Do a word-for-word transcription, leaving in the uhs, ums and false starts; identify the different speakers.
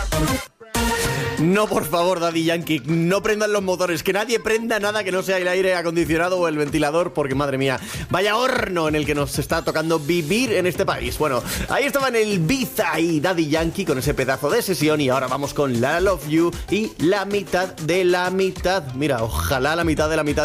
Speaker 1: No, por favor, Daddy Yankee, no prendan los motores, que nadie prenda nada que no sea el aire acondicionado o el ventilador, porque madre mía, vaya horno en el que nos está tocando vivir en este país. Bueno, ahí estaba en el Ibiza y Daddy Yankee con ese pedazo de sesión, y ahora vamos con La Love You y la mitad de la mitad. Mira, ojalá la mitad de la mitad